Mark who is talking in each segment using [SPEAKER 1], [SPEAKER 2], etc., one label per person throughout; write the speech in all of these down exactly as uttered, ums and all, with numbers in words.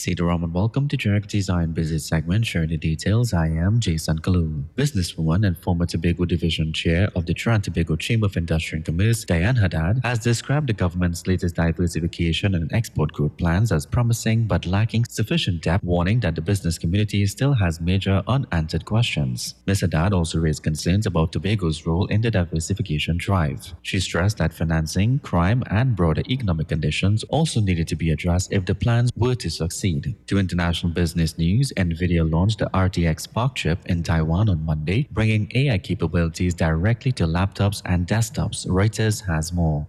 [SPEAKER 1] Sitaram and welcome to Jagriti's Iron Business segment. Sharing the details, I am Jason Kalu. Businesswoman and former Tobago Division Chair of the Trinidad Tobago Chamber of Industry and Commerce, Diane Haddad, has described the government's latest diversification and export growth plans as promising but lacking sufficient depth, warning that the business community still has major unanswered questions. Miz Haddad also raised concerns about Tobago's role in the diversification drive. She stressed that financing, crime, and broader economic conditions also needed to be addressed if the plans were to succeed. To international business news, NVIDIA launched the R T X Spark chip in Taiwan on Monday, bringing A I capabilities directly to laptops and desktops. Reuters has more.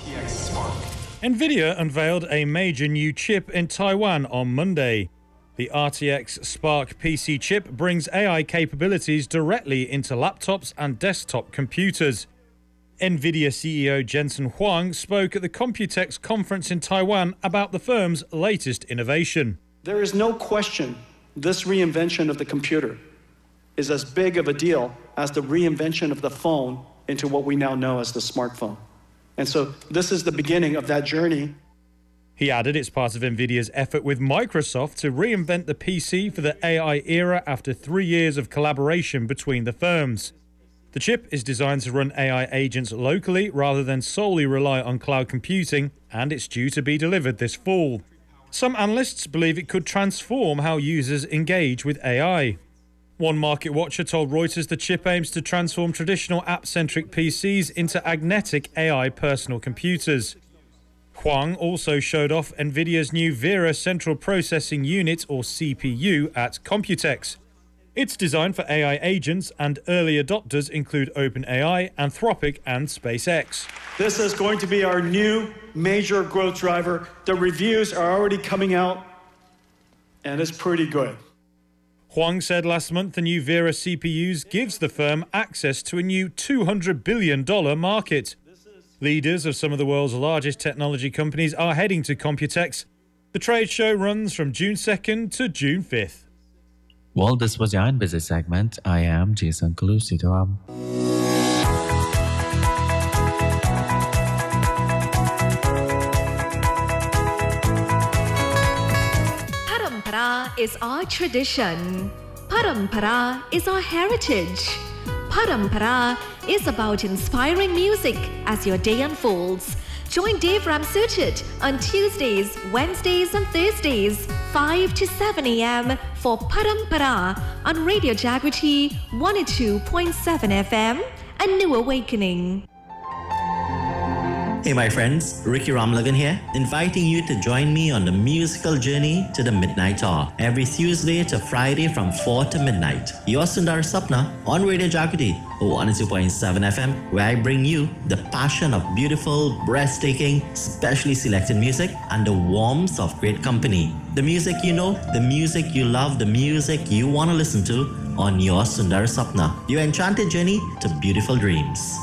[SPEAKER 2] NVIDIA unveiled a major new chip in Taiwan on Monday. The R T X Spark P C chip brings A I capabilities directly into laptops and desktop computers. NVIDIA C E O Jensen Huang spoke at the Computex conference in Taiwan about the firm's latest innovation.
[SPEAKER 3] There is no question this reinvention of the computer is as big of a deal as the reinvention of the phone into what we now know as the smartphone. And so this is the beginning of that journey.
[SPEAKER 2] He added it's part of NVIDIA's effort with Microsoft to reinvent the P C for the A I era after three years of collaboration between the firms. The chip is designed to run A I agents locally rather than solely rely on cloud computing, and it's due to be delivered this fall. Some analysts believe it could transform how users engage with A I. One market watcher told Reuters the chip aims to transform traditional app-centric P Cs into agnetic A I personal computers. Huang also showed off NVIDIA's new Vera Central Processing Unit, or C P U, at Computex. It's designed for A I agents, and early adopters include OpenAI, Anthropic, and SpaceX.
[SPEAKER 3] This is going to be our new major growth driver. The reviews are already coming out, and it's pretty good.
[SPEAKER 2] Huang said last month the new Vera C P Us gives the firm access to a new two hundred billion dollars market. Leaders of some of the world's largest technology companies are heading to Computex. The trade show runs from June second to June fifth.
[SPEAKER 1] Well, this was your Iron Business segment. I am Jason Kalu. Sitaram.
[SPEAKER 4] Parampara is our tradition. Parampara is our heritage. Parampara is about inspiring music as your day unfolds. Join Dave Ramsuchit on Tuesdays, Wednesdays and Thursdays, five to seven a.m. for Parampara on Radio Jagriti one oh two point seven F M, A New Awakening.
[SPEAKER 5] Hey my friends, Ricky Ramlagan here, inviting you to join me on the musical journey to the Midnight Hour every Tuesday to Friday from four to midnight. Your Sundar Sapna on Radio Jagriti one oh two point seven F M, where I bring you the passion of beautiful, breathtaking, specially selected music and the warmth of great company. The music you know, the music you love, the music you want to listen to on your Sundar Sapna, your enchanted journey to beautiful dreams.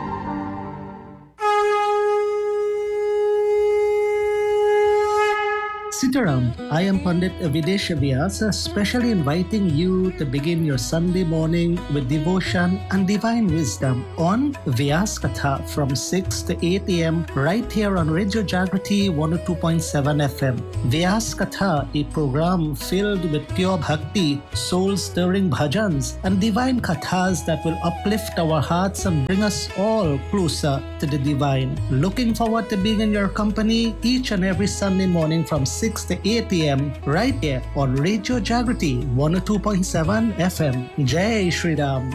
[SPEAKER 6] Sitaram, I am Pandit Videsh Vyasa, specially inviting you to begin your Sunday morning with devotion and divine wisdom on Vyas Katha from six to eight a.m. right here on Radio Jagriti one oh two point seven F M. Vyas Katha, a program filled with pure bhakti, soul-stirring bhajans, and divine kathas that will uplift our hearts and bring us all closer to the divine. Looking forward to being in your company each and every Sunday morning from six to eight a.m. right here on Radio Jagriti one oh two point seven F M. Jai Shri Ram.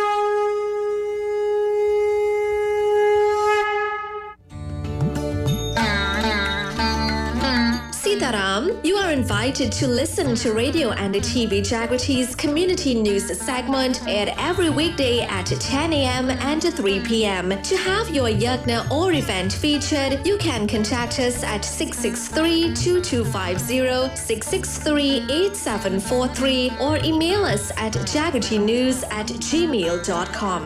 [SPEAKER 4] Sitaram, you are invited to listen to Radio and T V Jagriti's community news segment aired every weekday at ten a.m. and three p.m. To have your yagna or event featured, you can contact us at six six three, two two five zero, six six three, eight seven four three or email us at jagritinews at gmail dot com.